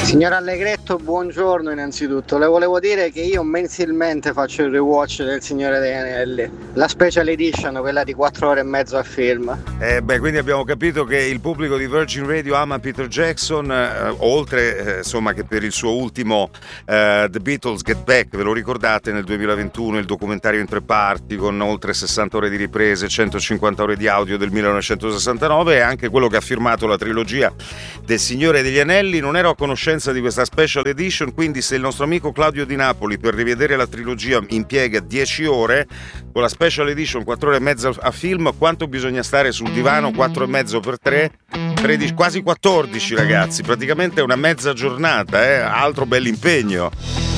Signor Allegretto, buongiorno innanzitutto. Le volevo dire che io mensilmente faccio il rewatch del Signore degli Anelli, la special edition, quella di 4 ore e mezzo al film. Quindi abbiamo capito che il pubblico di Virgin Radio ama Peter Jackson, oltre insomma che per il suo ultimo The Beatles Get Back, ve lo ricordate, nel 2021, il documentario in 3 parti con oltre 60 ore di riprese, 150 ore di audio del 1969, e anche quello che ha firmato la trilogia del Signore degli Anelli. Non ero a conoscenza di questa special edition, quindi se il nostro amico Claudio di Napoli per rivedere la trilogia impiega 10 ore, con la special edition 4 ore e mezza a film, quanto bisogna stare sul divano? 4 e mezzo per 3, 13, quasi 14 ragazzi, praticamente una mezza giornata, altro bell'impegno.